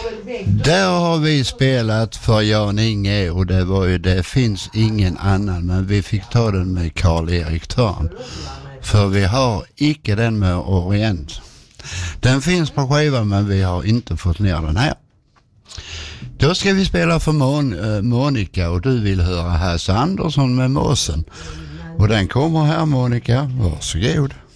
Där har vi spelat för Jan Inge och det finns ingen annan, men vi fick ta den med Karl-Erik Törn. För vi har icke den med Orient. Den finns på skivan men vi har inte fått ner den här. Då ska vi spela för Monica och du vill höra Hasse Andersson med Måsen. Och den kommer här, Monica. Varsågod.